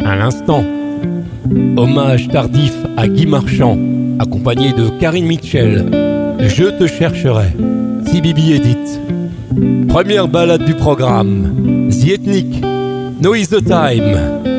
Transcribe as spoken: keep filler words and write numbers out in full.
À l'instant, hommage tardif à Guy Marchand, accompagné de Karine Mitchell. Je te chercherai. C B B Edit. Première balade du programme. The Ethnic. No is the time.